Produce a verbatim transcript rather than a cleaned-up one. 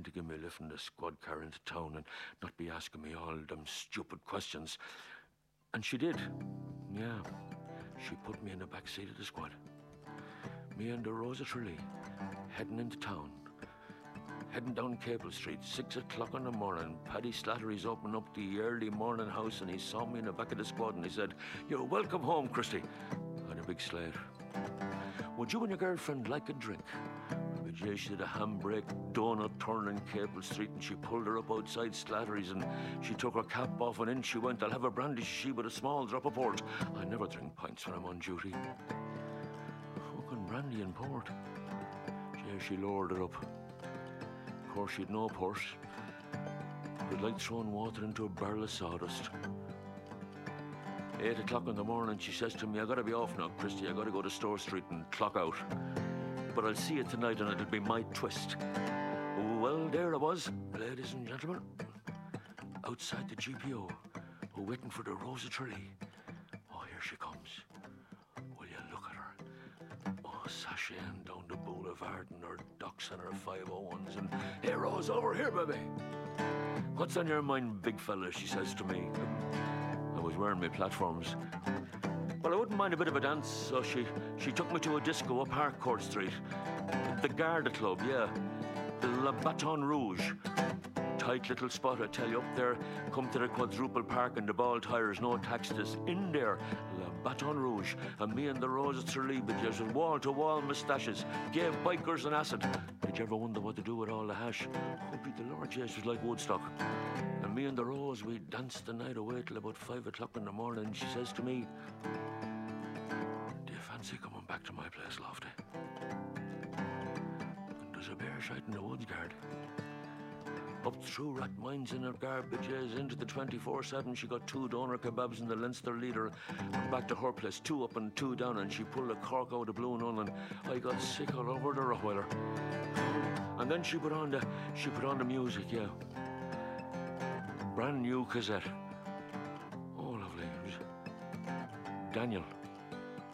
to give me a lift in the squad car into town and not be asking me all them stupid questions. And she did. Yeah. She put me in the back seat of the squad. Me and the Rosa Tralee heading into town. Heading down Capel Street, six o'clock in the morning. Paddy Slattery's opening up the early morning house and he saw me in the back of the squad and he said, "You're welcome home, Christy." On a big slate. "Would you and your girlfriend like a drink?" But yeah, she did a handbrake, donut turn in Capel Street and she pulled her up outside Slattery's and she took her cap off and in she went. "I'll have a brandy," she, with a small drop of port. I never drink pints when I'm on duty. Fucking brandy and port. Yeah, she lowered it up. Of course, she'd no purse. It was like throwing water into a barrel of sawdust. Eight o'clock in the morning, she says to me, "I gotta be off now, Christy. I gotta go to Store Street and clock out. But I'll see you tonight and it'll be my twist." Well, there I was, ladies and gentlemen, outside the G P O, waiting for the Rosa Tralee. Oh, here she comes. Will you look at her? Oh, sashaying down the boulevard in her ducks and her five oh ones and, "Hey, Rose, over here, baby. What's on your mind, big fella?" she says to me. I was wearing my platforms. Well, I wouldn't mind a bit of a dance, so she, she took me to a disco up Harcourt Street. The Garda Club, yeah. The La Baton Rouge. Tight little spot, I tell you, up there. Come to the quadruple park and the ball tires, no taxes. In there, La Baton Rouge. And me and the Rosa Tralee, but just wall-to-wall moustaches. Gave bikers an acid. Did you ever wonder what to do with all the hash? Oh, be the Lord, yes, it was like Woodstock. And me and the Rose, we danced the night away till about five o'clock in the morning. She says to me, "Do you fancy coming back to my place, Lofty? And there's a bear shite in the woods guard." Up through rat mines in her garbages, into the twenty-four seven, she got two doner kebabs in the Leinster Leader, and back to her place, two up and two down, and she pulled a cork out of blue and and I got sick all over the Rottweiler. And then she put on the, she put on the music, yeah. Brand new cassette. Oh, lovely. It was Daniel.